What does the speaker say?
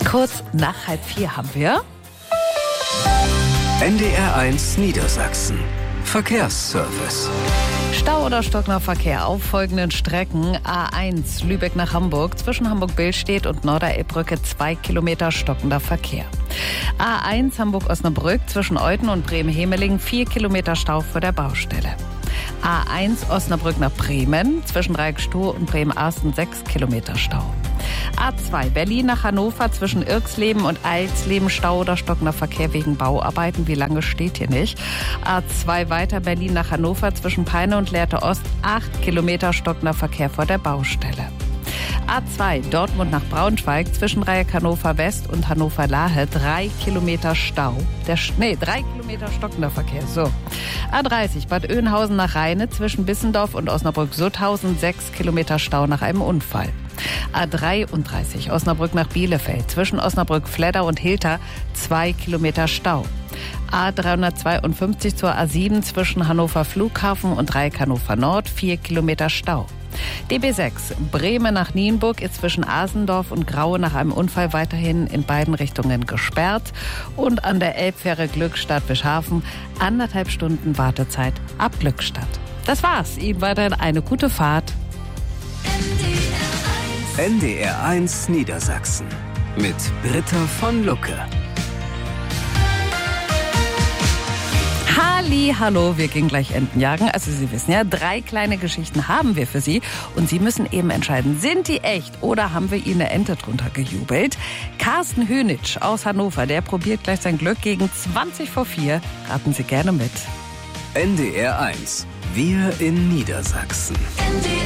Kurz nach 3:30 haben wir NDR1 Niedersachsen. Verkehrsservice. Stau oder stockender Verkehr auf folgenden Strecken. A1 Lübeck nach Hamburg, zwischen Hamburg-Billstedt und Norderelbbrücke 2 Kilometer stockender Verkehr. A1 Hamburg-Osnabrück, zwischen Euthen und Bremen-Hemeling 4 Kilometer Stau vor der Baustelle. A1 Osnabrück nach Bremen, zwischen Dreieckstoh und Bremen-Arsten 6 Kilometer Stau. A2 Berlin nach Hannover, zwischen Irxleben und Eilsleben Stau oder stockender Verkehr wegen Bauarbeiten. Wie lange steht hier nicht. A2 weiter Berlin nach Hannover, zwischen Peine und Lehrte Ost 8 Kilometer stockender Verkehr vor der Baustelle. A2 Dortmund nach Braunschweig, zwischen Dreieck Hannover West und Hannover Lahe 3 Kilometer Stau. 3 Kilometer stockender Verkehr. So. A30 Bad Oeynhausen nach Rheine, zwischen Bissendorf und Osnabrück-Sutthausen 6 Kilometer Stau nach einem Unfall. A33 Osnabrück nach Bielefeld, zwischen Osnabrück-Fledder und Hilter 2 Kilometer Stau. A352 zur A7 zwischen Hannover Flughafen und Dreieck Hannover Nord 4 Kilometer Stau. DB6 Bremen nach Nienburg ist zwischen Asendorf und Graue nach einem Unfall weiterhin in beiden Richtungen gesperrt. Und an der Elbfähre Glückstadt-Wischhafen 1,5 Stunden Wartezeit ab Glückstadt. Das war's. Ihnen weiterhin eine gute Fahrt. NDR1 Niedersachsen mit Britta von Lucke. Hallo, wir gehen gleich Enten jagen. Also Sie wissen ja, 3 kleine Geschichten haben wir für Sie. Und Sie müssen eben entscheiden, sind die echt oder haben wir Ihnen eine Ente drunter gejubelt? Carsten Höhnitsch aus Hannover, der probiert gleich sein Glück gegen 4:20. Raten Sie gerne mit. NDR1, wir in Niedersachsen.